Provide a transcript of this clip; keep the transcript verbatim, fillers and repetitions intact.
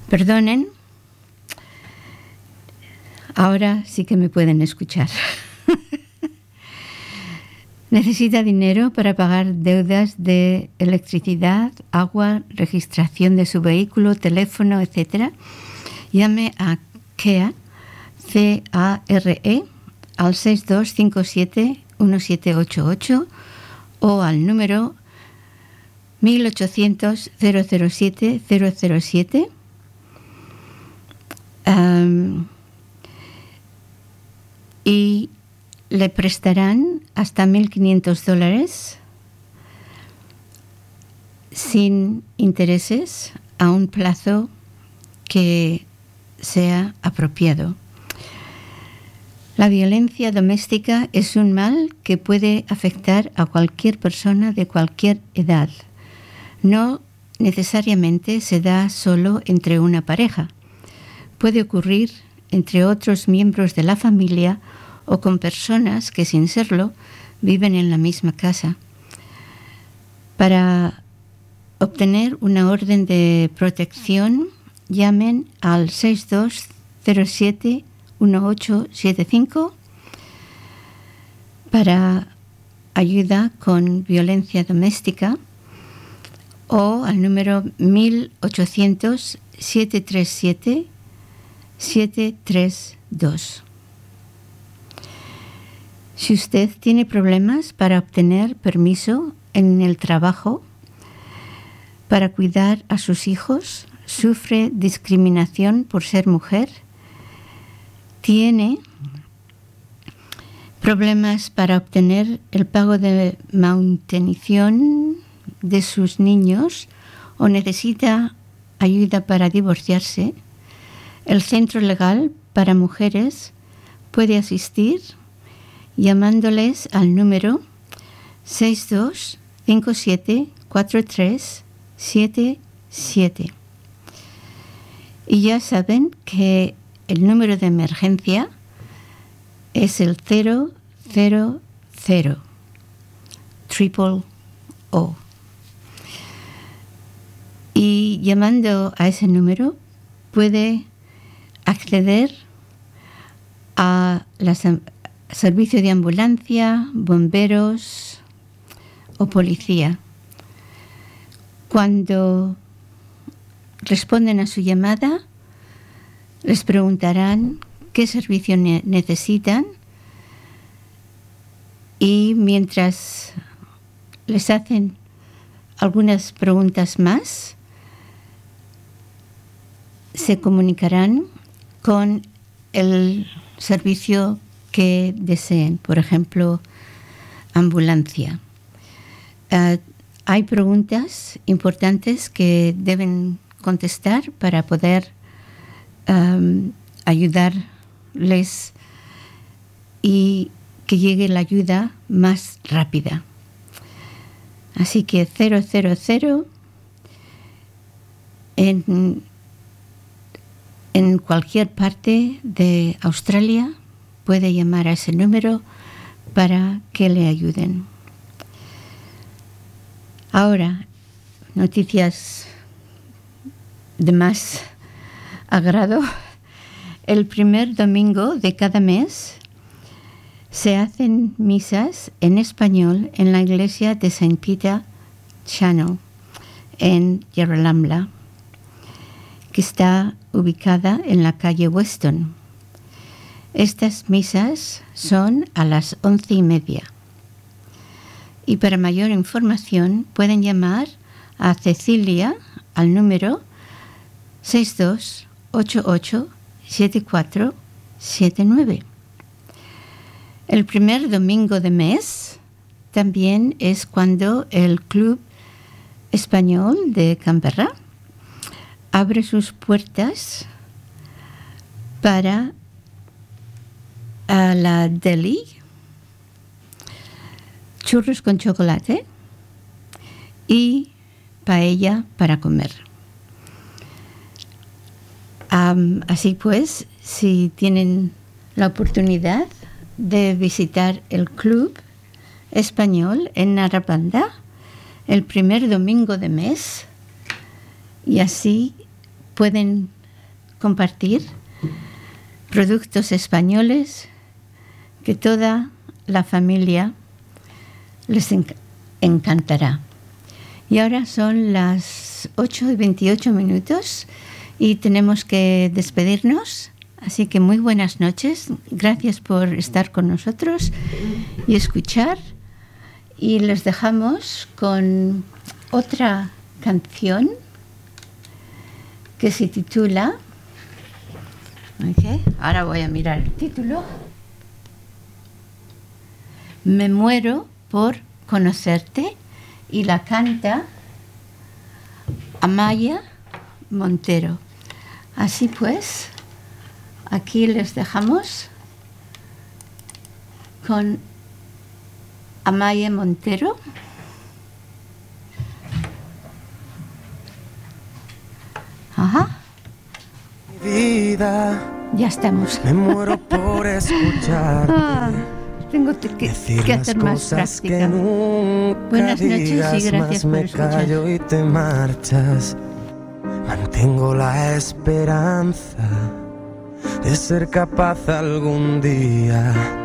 Perdonen, ahora sí que me pueden escuchar. Necesita dinero para pagar deudas de electricidad, agua, registración de su vehículo, teléfono, etcétera. Llame a CARE, C A R E, al seis dos cinco siete uno siete ocho ocho o al número mil ochocientos cero cero siete cero cero siete. Um, y le prestarán hasta mil quinientos dólares sin intereses a un plazo que sea apropiado. La violencia doméstica es un mal que puede afectar a cualquier persona de cualquier edad. No necesariamente se da solo entre una pareja. Puede ocurrir entre otros miembros de la familia o con personas que, sin serlo, viven en la misma casa. Para obtener una orden de protección, llamen al seis dos cero siete uno ocho siete cinco para ayuda con violencia doméstica o al número mil ochocientos siete tres siete siete tres dos. Si usted tiene problemas para obtener permiso en el trabajo, para cuidar a sus hijos, sufre discriminación por ser mujer, tiene problemas para obtener el pago de manutención de sus niños o necesita ayuda para divorciarse, el Centro Legal para Mujeres puede asistir llamándoles al número seis dos cinco siete cuatro tres siete siete. Y ya saben que el número de emergencia es el cero cero cero, triple O. Y llamando a ese número puede acceder a la servicio de ambulancia, bomberos o policía. Cuando responden a su llamada, les preguntarán qué servicio ne- necesitan y mientras les hacen algunas preguntas más, se comunicarán con el servicio que deseen, por ejemplo, ambulancia. Uh, hay preguntas importantes que deben contestar para poder um, ayudarles y que llegue la ayuda más rápida. Así que cero cero cero en, en cualquier parte de Australia puede llamar a ese número para que le ayuden. Ahora, noticias de más agrado. El primer domingo de cada mes se hacen misas en español en la iglesia de Saint Peter Channel en Yarralumla, que está ubicada en la calle Weston. Estas misas son a las once y media. Y para mayor información pueden llamar a Cecilia al número seis dos ocho ocho siete cuatro siete nueve. El primer domingo de mes también es cuando el Club Español de Canberra abre sus puertas para a la deli, churros con chocolate y paella para comer. Um, así pues, si tienen la oportunidad de visitar el Club Español en Narrabanda el primer domingo de mes, y así pueden compartir productos españoles que toda la familia les enc- encantará. Y ahora son las ocho y veintiocho minutos y tenemos que despedirnos. Así que muy buenas noches. Gracias por estar con nosotros y escuchar. Y les dejamos con otra canción que se titula... Okay, ahora voy a mirar el título. Me muero por conocerte, y la canta Amaya Montero. Así pues, aquí les dejamos con Amaya Montero. Ajá. Vida, ya estamos. Me muero por escucharte. Ah, tengo que, que hacer más práctica. Buenas noches y gracias por me escuchar. Callo y te marchas. Mantengo la esperanza de ser capaz algún día